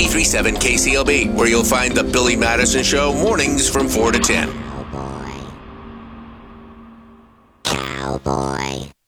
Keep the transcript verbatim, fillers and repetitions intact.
ninety-three point seven K C L B, where you'll find the Billy Madison Show mornings from four to ten. Cowboy. Cowboy.